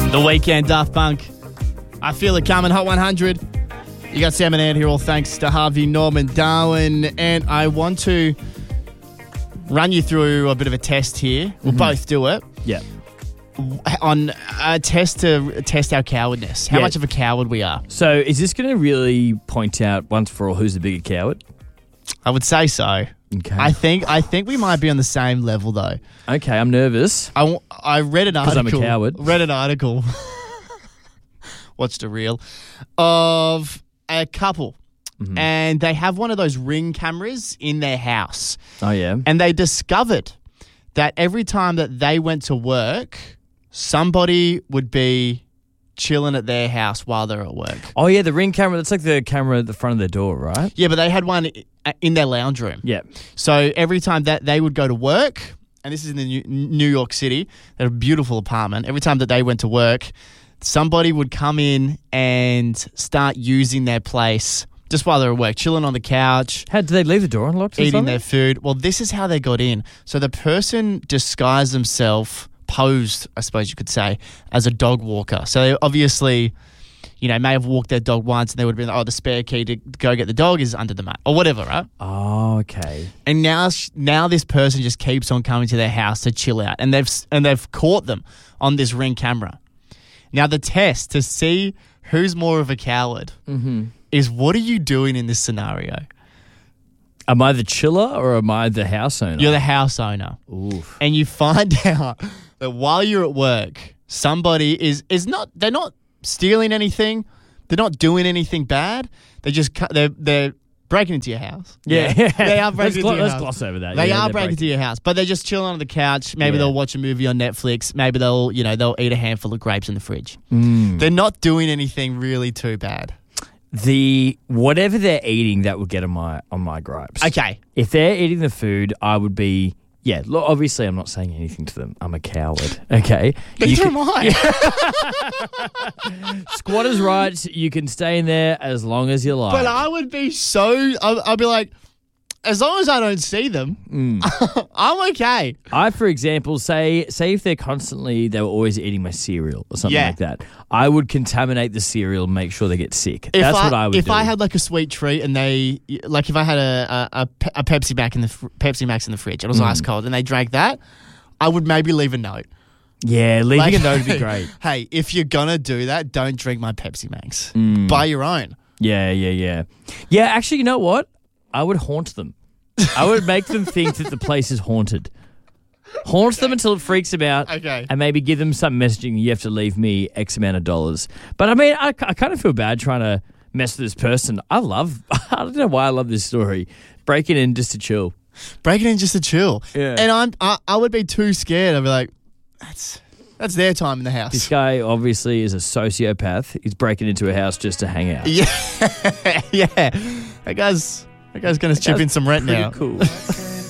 The Weekend, Daft Punk. I feel it coming, Hot 100. You got Sam and Ant here, all thanks to Harvey Norman Darwin. And I want to run you through a bit of a test here. We'll both do it. Yeah. On a test to test our cowardness. How much of a coward we are. So is this going to really point out once for all who's the bigger coward? I would say so. Okay. I think we might be on the same level, though. Okay, I'm nervous. I read an article. 'Cause I'm a coward. Read an article. Watched a reel of a couple. And they have one of those Ring cameras in their house. Oh, yeah. And they discovered that every time that they went to work, somebody would be chilling at their house while they're at work. Oh, yeah, the Ring camera. That's like the camera at the front of their door, right? Yeah, but they had one in their lounge room. Yeah. So every time that they would go to work, and this is in the New York City, they had a beautiful apartment. Every time that they went to work, somebody would come in and start using their place just while they were at work, chilling on the couch. How did they leave the door unlocked or Eating something? their food. Well, this is how they got in. So the person disguised themselves, posed, I suppose you could say, as a dog walker. So they obviously, may have walked their dog once and they would have been like, the spare key to go get the dog is under the mat or whatever, right? Oh, okay. And now this person just keeps on coming to their house to chill out, and they've caught them on this Ring camera. Now the test to see who's more of a coward is, what are you doing in this scenario? Am I the chiller or am I the house owner? You're the house owner. Oof. And you find out that while you're at work, somebody is not, they're not stealing anything. They're not doing anything bad. They're breaking into your house. Yeah. They are breaking into your Let's house. gloss over that. They Yeah, are they're breaking into your house, but they're just chilling on the couch. Maybe Yeah. they'll watch a movie on Netflix. Maybe they'll eat a handful of grapes in the fridge. They're not doing anything really too bad. Whatever they're eating, that would get on my gripes. Okay. If they're eating the food, I would be. Yeah, look, obviously I'm not saying anything to them. I'm a coward, okay? Neither am I. Squatters' rights, you can stay in there as long as you like. But I would be I'd be like, as long as I don't see them, I'm okay. I, for example, say if they were always eating my cereal or something Yeah. like that, I would contaminate the cereal and make sure they get sick. That's what I would do. If I had like a sweet treat and if I had a Pepsi Max in the fridge and it was ice cold and they drank that, I would maybe leave a note. Yeah, leaving a note would be great. Hey, if you're gonna do that, don't drink my Pepsi Max. Buy your own. Yeah. Yeah, actually, you know what? I would haunt them. I would make them think that the place is haunted. Haunt them until it freaks them out. Okay. And maybe give them some messaging. You have to leave me X amount of dollars. But I mean, I kind of feel bad trying to mess with this person. I don't know why I love this story. Breaking in just to chill. Breaking in just to chill. Yeah. And I would be too scared. I'd be like, that's their time in the house. This guy obviously is a sociopath. He's breaking into a house just to hang out. Yeah. That guy's going to chip in some rent now. Pretty cool.